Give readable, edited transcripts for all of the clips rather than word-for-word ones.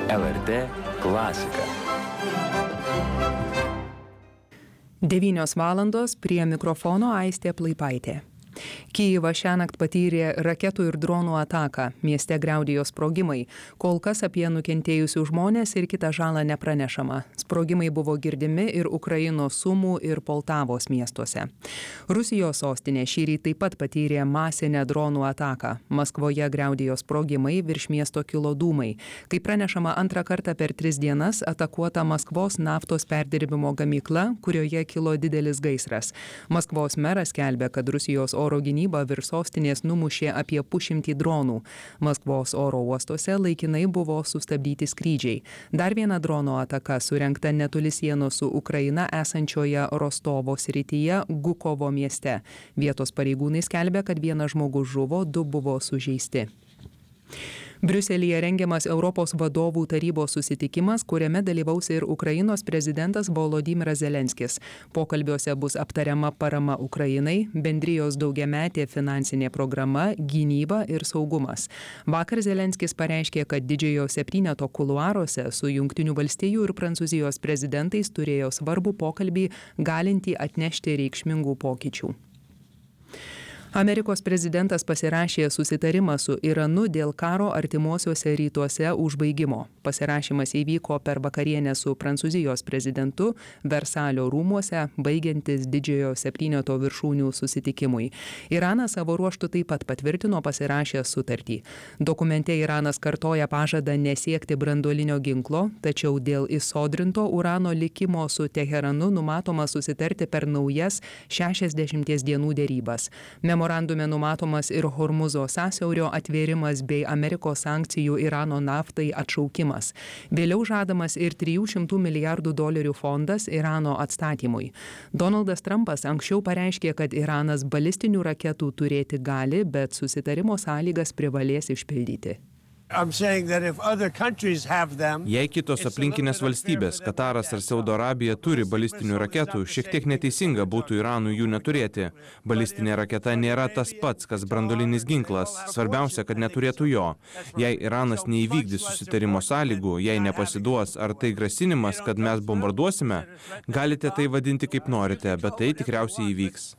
LRT klasika. 9 valandos, prie mikrofono Aistė Plaipaitė. Kijevas šiąnakt patyrė raketų ir dronų ataką, mieste griaudėjo sprogimai, kol kas apie nukentėjusius žmones ir kitą žalą nepranešama. Sprogimai buvo girdimi ir Ukrainos Sumų ir Poltavos miestuose. Rusijos sostinė šįryt taip pat patyrė masinę dronų ataką. Maskvoje griaudėjo sprogimai, virš miesto kilo dūmai. Kaip pranešama, antrą kartą per 3 dienas atakuota Maskvos naftos perdirbimo gamykla, kurioje kilo didelis gaisras. Maskvos meras skelbia, kad Rusijos oro gynyba virš sostinės numušė apie 100 dronų. Maskvos oro uostuose laikinai buvo sustabdyti skrydžiai. Dar viena drono ataka surengta netoli sienos su Ukraina esančioje Rostovo srityje Gukovo mieste. Vietos pareigūnai skelbia, kad vienas žmogus žuvo, 2 buvo sužeisti. Briuselyje rengiamas Europos vadovų tarybos susitikimas, kuriame dalyvaus ir Ukrainos prezidentas Volodymyras Zelenskis. Pokalbiuose bus aptariama parama Ukrainai, bendrijos daugiametė finansinė programa, gynyba ir saugumas. Vakar Zelenskis pareiškė, kad didžiojo septyneto kuluaruose su Jungtinių valstijų ir Prancūzijos prezidentais turėjo svarbų pokalbį, galintį atnešti reikšmingų pokyčių. Amerikos prezidentas pasirašė susitarimą su Iranu dėl karo artimuosiuose rytuose užbaigimo. Pasirašymas įvyko per vakarienę su Prancūzijos prezidentu Versalio rūmuose, baigiantis didžiojo septyneto viršūnių susitikimui. Iranas savo ruožtu taip pat patvirtino pasirašęs sutartį. Dokumente Iranas kartoja pažadą nesiekti branduolinio ginklo, tačiau dėl įsodrinto urano likimo su Teheranu numatoma susitarti per naujas 60 dienų derybas. Memorandume numatomas ir Hormuzo sąsiaurio atvėrimas bei Amerikos sankcijų Irano naftai atšaukimas. Vėliau žadamas ir $300 milijardų fondas Irano atstatymui. Donaldas Trumpas anksčiau pareiškė, kad Iranas balistinių raketų turėti gali, bet susitarimo sąlygas privalės išpildyti. Jei kitos aplinkinės valstybės, Kataras ar Saudo Arabija turi balistinių raketų, šiek tiek neteisinga būtų Iranui jų neturėti. Balistinė raketa nėra tas pats, kas branduolinis ginklas. Svarbiausia, kad neturėtų jo. Jei Iranas neįvykdys susitarimo sąlygų, jei nepasiduos, ar tai grasinimas, kad mes bombarduosime, galite tai vadinti kaip norite, bet tai tikriausiai įvyks.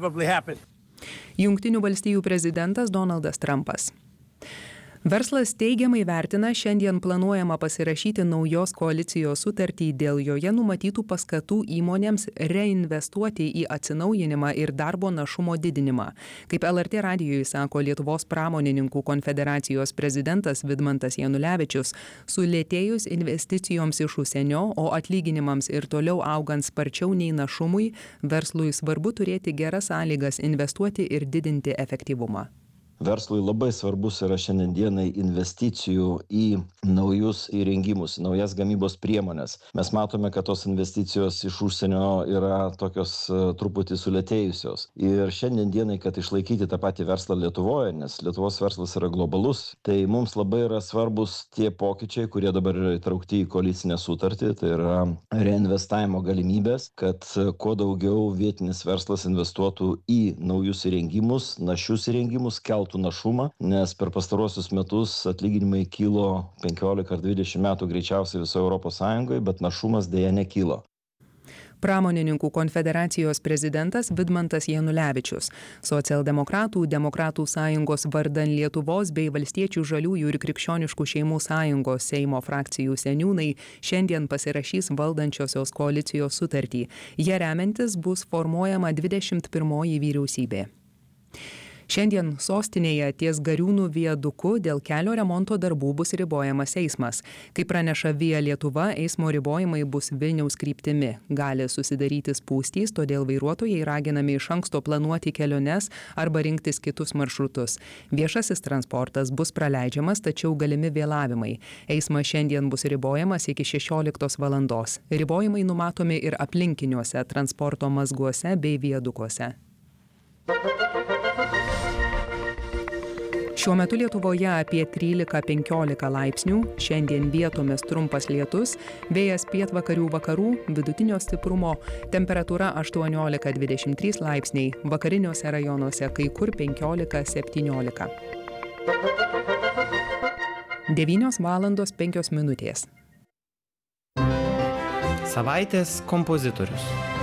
Jungtinių valstijų prezidentas Donaldas Trumpas. Verslas teigiamai vertina šiandien planuojama pasirašyti naujos koalicijos sutartį dėl joje numatytų paskatų įmonėms reinvestuoti į atsinaujinimą ir darbo našumo didinimą. Kaip LRT radijui sako Lietuvos pramonininkų konfederacijos prezidentas Vidmantas Janulevičius, sulėtėjus investicijoms iš užsienio, o atlyginimams ir toliau augant sparčiau nei našumui, verslui svarbu turėti geras sąlygas investuoti ir didinti efektyvumą. Verslui labai svarbus yra šiandienai investicijų į naujus įrengimus, naujas gamybos priemonės. Mes matome, kad tos investicijos iš užsienio yra tokios truputį sulėtėjusios. Ir šiandienai, kad išlaikyti tą patį verslą Lietuvoje, nes Lietuvos verslas yra globalus, tai mums labai yra svarbus tie pokyčiai, kurie dabar yra įtraukti į koalicinę sutartį, tai yra reinvestavimo galimybės, kad kuo daugiau vietinis verslas investuotų į naujus įrengimus, našius įrengimus, keltų našumą, nes per pastaruosius metus atlyginimai kilo 15 ar 20 metų greičiausiai visoje Europos Sąjungoje, bet našumas dėja nekilo. Pramonininkų konfederacijos prezidentas Vidmantas Janulevičius. Socialdemokratų, Demokratų sąjungos vardan Lietuvos bei Valstiečių žaliųjų ir Krikščioniškų šeimų sąjungos Seimo frakcijų seniūnai šiandien pasirašys valdančiosios koalicijos sutartį. Jie remiantis bus formuojama 21 vyriausybė. Šiandien sostinėje ties Gariūnų viaduku dėl kelio remonto darbų bus ribojamas eismas. Kaip praneša Via Lietuva, eismo ribojimai bus Vilniaus kryptimi. Gali susidaryti spūstys, todėl vairuotojai raginami iš anksto planuoti keliones arba rinktis kitus maršrutus. Viešasis transportas bus praleidžiamas, tačiau galimi vėlavimai. Eismas šiandien bus ribojamas iki 16 valandos. Ribojimai numatomi ir aplinkiniuose transporto mazguose bei viadukuose. Šiuo metu Lietuvoje apie 13–15 laipsnių, šiandien vietomis trumpas lietus, vėjas pietvakarių vakarų, vidutinio stiprumo, temperatūra 18–23 laipsniai, vakariniuose rajonuose kai kur 15–17. 9:05. Savaitės kompozitorius.